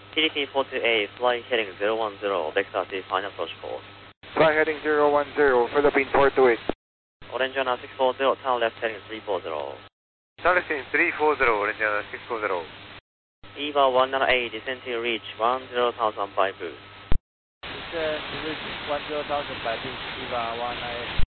TDK 428, flying heading 010, vector C, final approach call. Fly heading 010, Philippine 428. Orange Anna 640, turn left heading 340. Turn left heading 340, Orange Anna 640. EVA 198, descending reach 10,000 by boost. Descend reach 10,000 by boost, EVA 198.